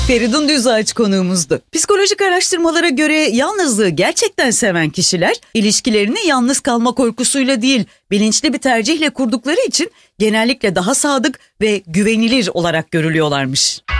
Feridun Düzağaç konuğumuzdu. Psikolojik araştırmalara göre yalnızlığı gerçekten seven kişiler ilişkilerini yalnız kalma korkusuyla değil, bilinçli bir tercihle kurdukları için genellikle daha sadık ve güvenilir olarak görülüyorlarmış.